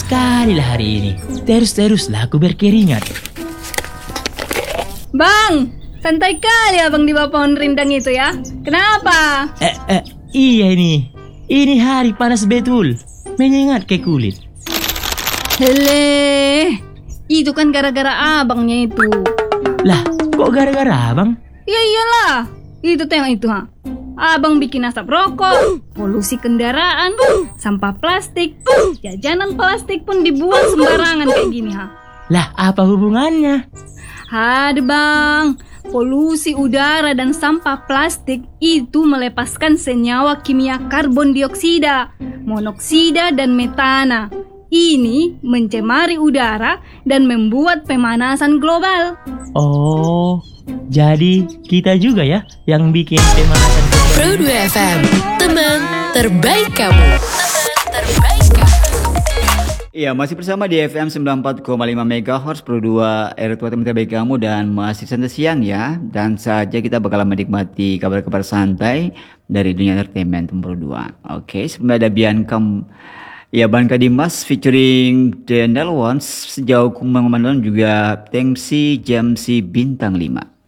sekali lah hari ini. Terus-teruslah aku berkeringat. Bang, santai kali abang di bawah pohon rindang itu ya. Kenapa? Iya ini. Ini hari panas betul. Menyengat ke kulit. Hele, itu kan gara-gara abangnya itu. Lah, kok gara-gara abang? Ya iyalah, itu tengok itu ha. Abang bikin asap rokok, polusi kendaraan, sampah plastik, jajanan plastik pun dibuang sembarangan kayak gini ha. Lah, apa hubungannya? Haduh bang, polusi udara dan sampah plastik itu melepaskan senyawa kimia karbon dioksida, monoksida dan metana. Ini mencemari udara dan membuat pemanasan global. Oh, jadi kita juga ya yang bikin pemanasan global. Pro 2 FM, teman terbaik kamu. Iya, masih bersama di FM 94,5 MHz Pro 2 R2 teman terbaik kamu dan masih santai siang ya. Dan saja kita bakal menikmati kabar-kabar santai dari dunia entertainment Pro 2. Oke, sebenarnya ada Bianca Dimas featuring The Nel Ones sejauh memandang juga Tengsi Jamsi Bintang 5.